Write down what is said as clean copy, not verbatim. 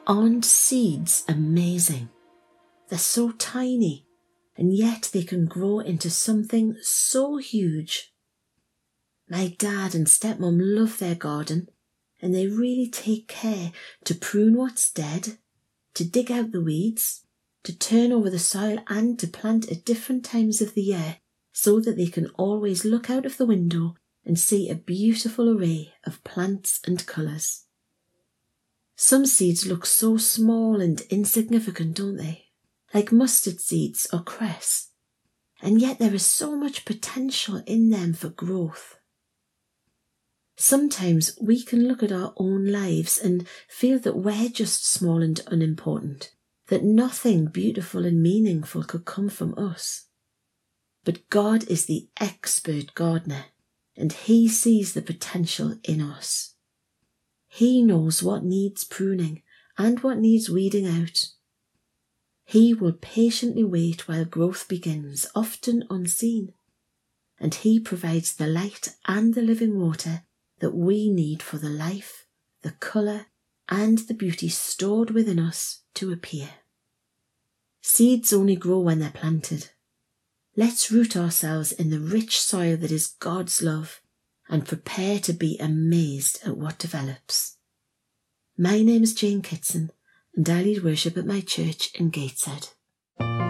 Aren't seeds amazing? They're so tiny, and yet they can grow into something so huge. My dad and stepmom love their garden, and they really take care to prune what's dead, to dig out the weeds, to turn over the soil and to plant at different times of the year so that they can always look out of the window and see a beautiful array of plants and colours. Some seeds look so small and insignificant, don't they? Like mustard seeds or cress. And yet there is so much potential in them for growth. Sometimes we can look at our own lives and feel that we're just small and unimportant, that nothing beautiful and meaningful could come from us. But God is the expert gardener, and He sees the potential in us. He knows what needs pruning and what needs weeding out. He will patiently wait while growth begins, often unseen, and He provides the light and the living water that we need for the life, the colour, and the beauty stored within us to appear. Seeds only grow when they're planted. Let's root ourselves in the rich soil that is God's love and prepare to be amazed at what develops. My name is Jane Kitson, and I lead worship at my church in Gateshead.